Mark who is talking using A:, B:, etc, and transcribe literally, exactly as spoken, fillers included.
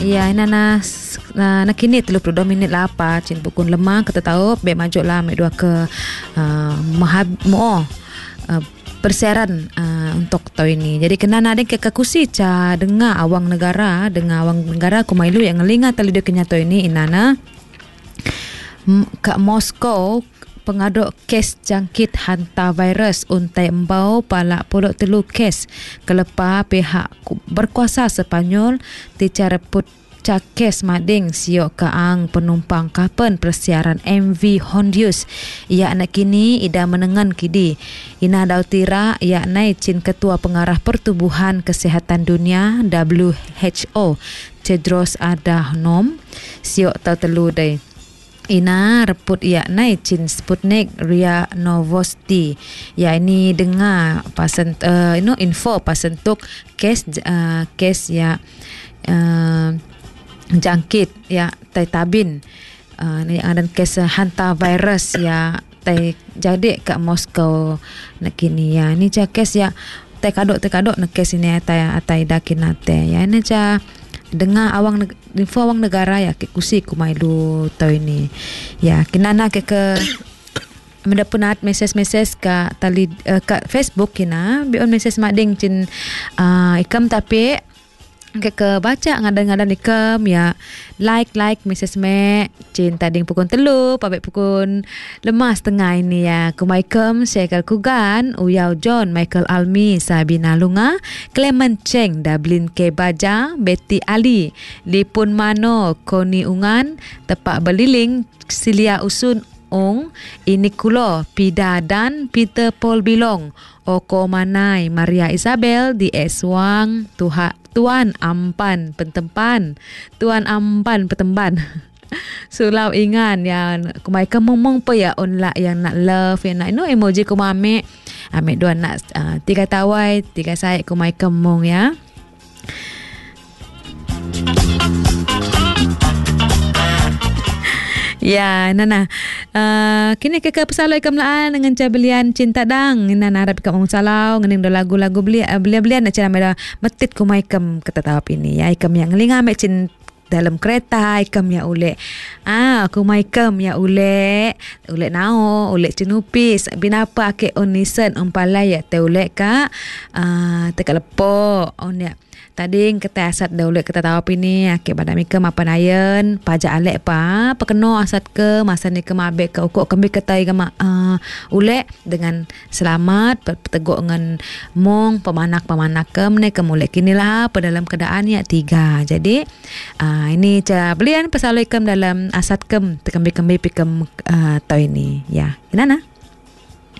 A: Ya, ina na na nakini tiga puluh dua minit lah apa cin pukun lemah kita tahu be maju lah me dua ke uh, mahab mo uh, persiaran uh, untuk tahun ini. Jadi kena ada ke kakusi ca dengar awang negara, dengar awang negara kumailu yang ngelinga tali dia kenyato ini inana kat Moskow pengaduk kes jangkit hantavirus untai embau palak puluh telu kes kelepa pihak berkuasa Sepanyol ticara put cakes mading siok kaang penumpang kapan persiaran M V Hondius ia anak kini ida menengan kidi ina dautira ia naik cin ketua pengarah pertubuhan kesihatan dunia W H O Tedros Adhanom siok tau telu day ina reput ia naik cin Sputnik Ria Novosti ya ini dengar pasen uh, you know, info pasentuk kes uh, kes ya uh, jangkit ya tai tabin uh, yang ada kes hantavirus ya tai jadi kat Moskow nak kini ya ni ca kes ya tai kadok tai kadok nak kes ini atai atai dakinate ya ini ca dengar awang info awang negara ya ke kusi kumailu tau ini ya kinana ke ke mendapat mesej-mesej ka tali uh, ka Facebook kina bion mesej mading cin uh, ikam tapi ke ke baca ngadan-ngadan ikam ya like like mesej me cin tading pukul telu pabek pukul lemah setengah ini ya kumaikem Syekal Kugan Uyau John Michael Almi Sabina Lunga Clement Cheng Dublin K Baja Betty Ali Lipun Mano Koni Ungan Tepak Beliling Silia Usun Ong Inikulo Pida dan Peter Paul Bilong Oko Manai Maria Isabel di Eswang Tuha Tuan Ampan Pentempan Tuan Ampan Petemban Sulau Ingan yang kumai kemomong pe ya onla yang nak love yang nak no emoji kumame ame dua nak uh, tiga tawai tiga saya kumai kemong ya. Ya, nana. Uh, kini ke ke pesalau ikam laan dengan cabelian cinta dang. Nana harap ikam salau ngening do lagu-lagu beli uh, belia-belian nak cara meda metit ku mai ikam ketatawap ini. Ya, ikam yang ngelinga mek cin dalam kereta ikam ya ule. Ah, aku mai ikam ya ule. Ule nao, ule cinupis. Binapa ke onisen umpalai ya te ule ka uh, te kalepo on ya. Tading kita asat dah ulit kita tahu apa ini akik badan mika apa nayan pajak alek pa pekeno asat ke masa ni ke mabek ke ukuk kembi ketai ke uh, ulit dengan selamat peteguk dengan mong pemanak-pemanak ke ni ke mulai kini lah dalam keadaan ya tiga jadi uh, ini cara belian pesalu ikam dalam asat kem tekembi-kembi pikem uh, tahu ini ya inana